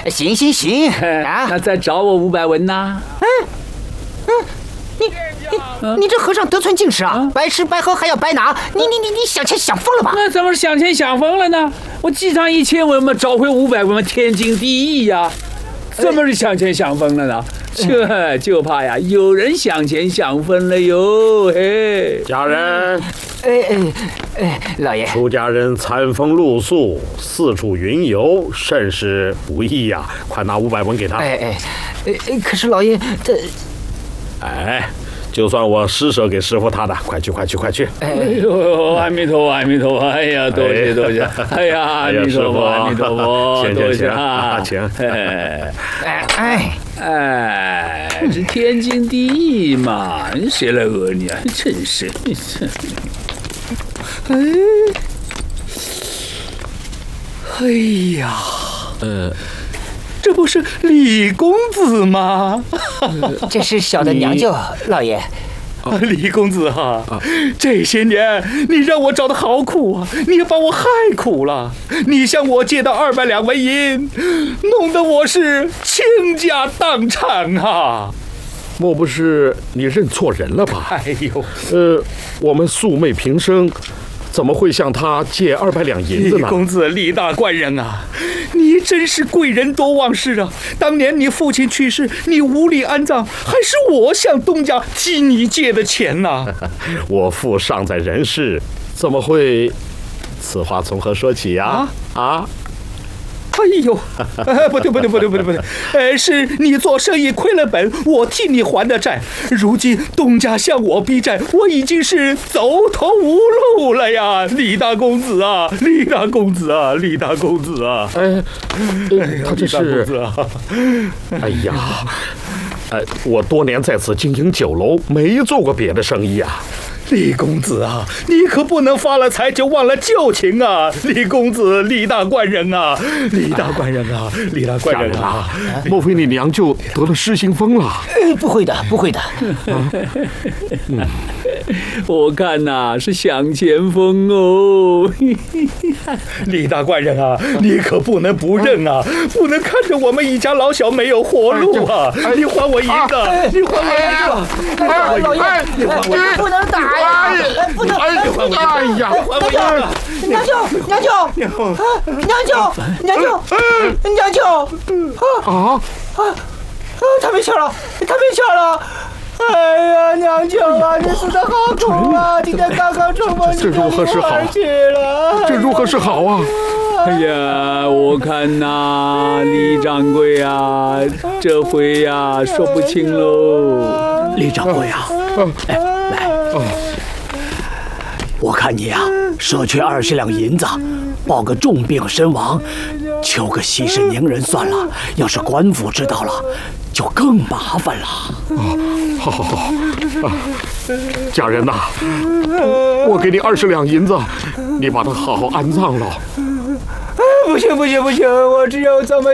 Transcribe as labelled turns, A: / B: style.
A: 行啊！
B: 那再找我500文呐？
A: 你这和尚得寸进尺啊！白吃白喝还要白拿，你想钱想疯了吧？
B: 那怎么想钱想疯了呢？我记上1000文嘛，找回500文嘛，天经地义呀！怎么是想钱想疯了呢？这就怕呀，有人想钱想疯了哟！嘿，
C: 家人，
A: 老爷，
C: 出家人餐风露宿，四处云游，甚是不易呀！快拿500文给他。
A: 可是老爷，
C: 就算我施舍给师傅他的，快去！
B: 哎呦，阿弥陀佛！哎呀，多谢！哎呀，阿弥陀佛！多谢啊！
C: 请。
B: 这天经地义嘛，谁来讹你啊？真是！哎呀，这不是李公子吗？
A: 这是小的娘舅，老爷。
B: 李公子啊，这些年你让我找的好苦啊，你也把我害苦了。你向我借的200两纹银，弄得我是倾家荡产啊！
C: 莫不是你认错人了吧？
B: 哎呦，
C: 我们素昧平生，怎么会向他借200两银子呢？
B: 李公子，李大官人啊，你真是贵人多忘事啊！当年你父亲去世，你无力安葬，还是我向东家替你借的钱呢。
C: 我父尚在人世，怎么会？此话从何说起呀？
B: 哎呦，不对，是你做生意亏了本，我替你还的债。如今东家向我逼债，我已经是走投无路了呀！李大公子啊！
C: 他这是……哎呀，我多年在此经营酒楼，没做过别的生意啊。
B: 李公子啊，你可不能发了财就忘了旧情啊！李公子，李大官人啊！
C: 莫非你娘舅得了失心疯了？
A: 不会的。
B: 我看呐，是想钱疯哦。李大官人啊，你可不能不认啊！不能看着我们一家老小没有活路啊！你还我银子！
A: 老爷，不能打呀！不能！
C: 哎呀！
B: 还我银子！
A: 娘舅！他没气了！哎呀，娘舅啊，你死得好苦啊！今天刚刚出门，
C: 这如何是好啊？
B: 哎呀，我看呐，李掌柜啊，这回呀说不清喽。
D: 李掌柜啊，来，我看你啊，舍去20两银子，报个重病身亡，求个息事宁人算了。要是官府知道了，就更麻烦了。
C: 好，家人呐，我给你20两银子，你把它好好安葬了。
A: 不行，我只有这么